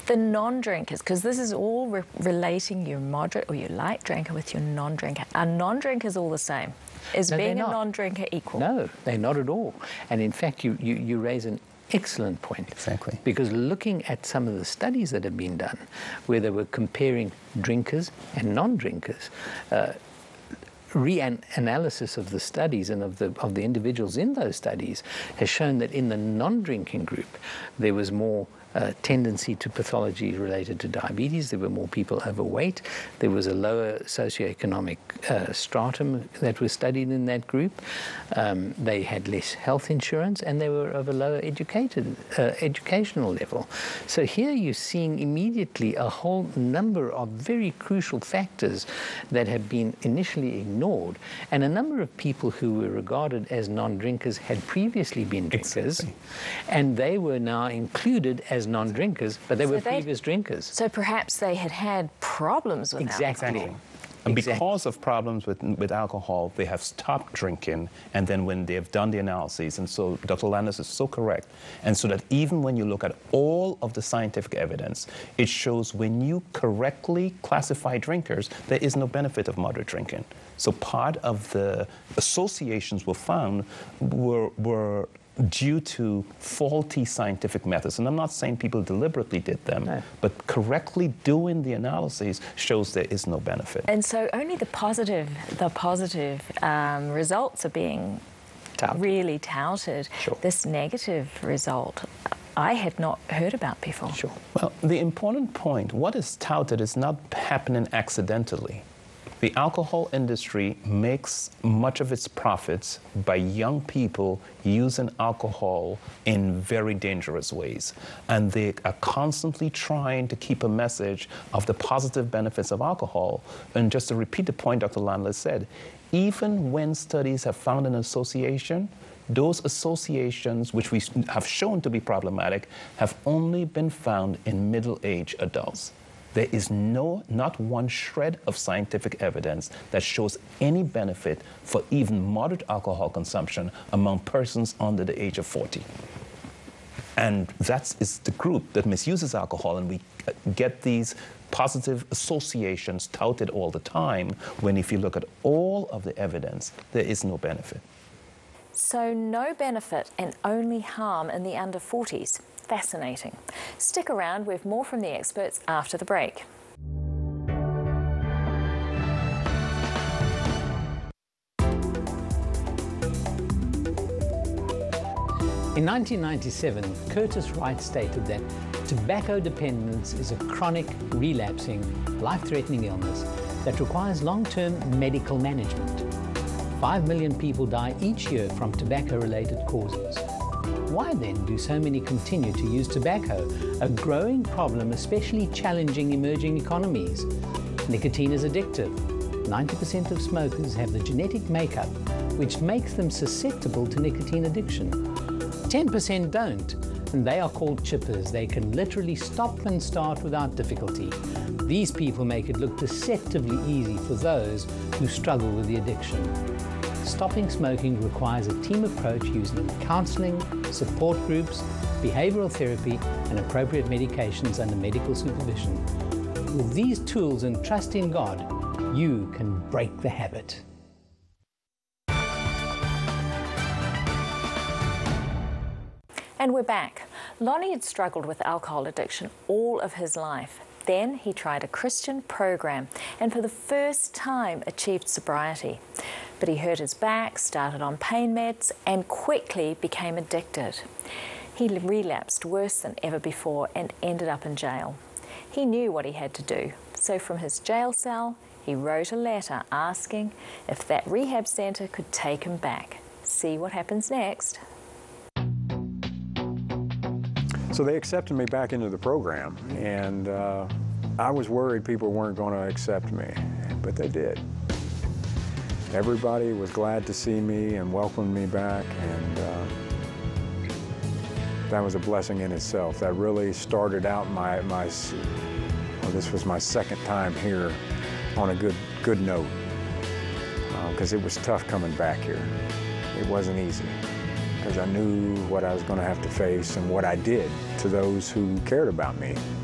The non-drinkers, because this is all relating your moderate or your light drinker with your non-drinker. Are non-drinkers all the same? Is being a non-drinker equal? No, they're not at all. And in fact, you raise an excellent point. Exactly. Because looking at some of the studies that have been done, where they were comparing drinkers and non-drinkers, reanalysis of the studies and of the individuals in those studies has shown that in the non-drinking group, there was more tendency to pathology related to diabetes. There were more people overweight. There was a lower socioeconomic stratum that was studied in that group. They had less health insurance, and they were of a lower educational level. So here you're seeing immediately a whole number of very crucial factors that have been initially ignored, and a number of people who were regarded as non-drinkers had previously been drinkers, and they were now included as non-drinkers, but they were previous drinkers. So perhaps they had problems with alcohol. Exactly. And because of problems with alcohol, they have stopped drinking, and then when they have done the analyses, and so Dr. Landis is so correct, and so that even when you look at all of the scientific evidence, it shows when you correctly classify drinkers, there is no benefit of moderate drinking. So part of the associations were found were due to faulty scientific methods. And I'm not saying people deliberately did them, but correctly doing the analyses shows there is no benefit. And so only the positive results are being really touted. Sure. This negative result, I had not heard about before. Sure. Well, the important point, what is touted is not happening accidentally. The alcohol industry makes much of its profits by young people using alcohol in very dangerous ways. And they are constantly trying to keep a message of the positive benefits of alcohol. And just to repeat the point Dr. Landis said, even when studies have found an association, those associations, which we have shown to be problematic, have only been found in middle-aged adults. There is not one shred of scientific evidence that shows any benefit for even moderate alcohol consumption among persons under the age of 40. And that is the group that misuses alcohol, and we get these positive associations touted all the time, when if you look at all of the evidence, there is no benefit. So no benefit and only harm in the under 40s. Fascinating. Stick around, we have more from the experts after the break. In 1997, Curtis Wright stated that tobacco dependence is a chronic, relapsing, life-threatening illness that requires long-term medical management. 5 million people die each year from tobacco-related causes. Why then do so many continue to use tobacco, a growing problem especially challenging emerging economies? Nicotine is addictive. 90% of smokers have the genetic makeup which makes them susceptible to nicotine addiction. 10% don't, and they are called chippers. They can literally stop and start without difficulty. These people make it look deceptively easy for those who struggle with the addiction. Stopping smoking requires a team approach using counseling, support groups, behavioral therapy, and appropriate medications under medical supervision. With these tools and trust in God, you can break the habit. And we're back. Lonnie had struggled with alcohol addiction all of his life. Then he tried a Christian program and for the first time achieved sobriety. But he hurt his back, started on pain meds, and quickly became addicted. He relapsed worse than ever before and ended up in jail. He knew what he had to do, so from his jail cell, he wrote a letter asking if that rehab centre could take him back. See what happens next. So they accepted me back into the program, and I was worried people weren't going to accept me, but they did. Everybody was glad to see me and welcomed me back, and that was a blessing in itself. That really started out this was my second time here on a good note, because it was tough coming back here. It wasn't easy, because I knew what I was going to have to face and what I did to those who cared about me.